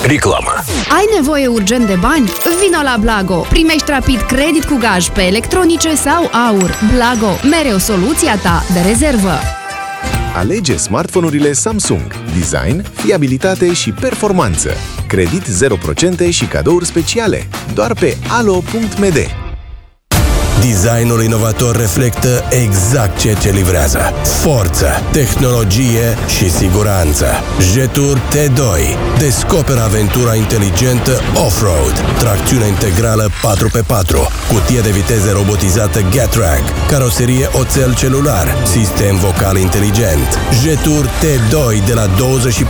Reclamă. Ai nevoie urgent de bani? Vino la Blago! Primești rapid credit cu gaj pe electronice sau aur. Blago, mereu soluția ta de rezervă. Alege smartphone-urile Samsung. Design, fiabilitate și performanță. Credit 0% și cadouri speciale. Doar pe alo.md. Designul inovator reflectă exact ceea ce livrează. Forță, tehnologie și siguranță. Jetour T2. Descoperă aventura inteligentă off-road. Tracțiune integrală 4x4. Cutie de viteze robotizată Getrack. Caroserie oțel celular. Sistem vocal inteligent. Jetour T2 de la 24.900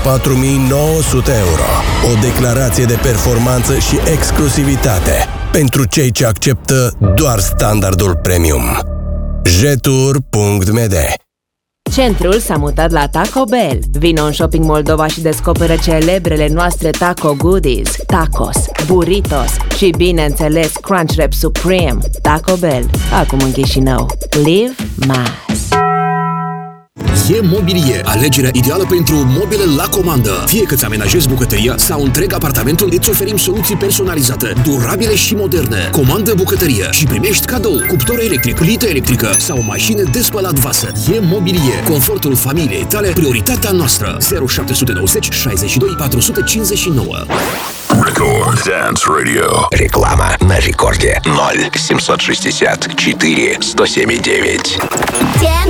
euro. O declarație de performanță și exclusivitate pentru cei ce acceptă doar standardul premium. Jetour.md. Centrul s-a mutat la Taco Bell. Vino în Shopping Moldova și descoperă celebrele noastre taco goodies, tacos, burritos și, bineînțeles, Crunch Wrap Supreme. Taco Bell, acum în Chișinău. Live Mass. E Mobilie, alegerea ideală pentru mobile la comandă. Fie că ți amenajezi bucătăria sau întreg apartamentul, îți oferim soluții personalizate, durabile și moderne. Comandă bucătărie și primești cadou cuptor electric, plită electrică sau o mașină de spălat vase. E Mobilie, confortul familiei tale, prioritatea noastră. 0790 62 459. Record Dance Radio. Реклама на рекорде 0 760 4 107 9.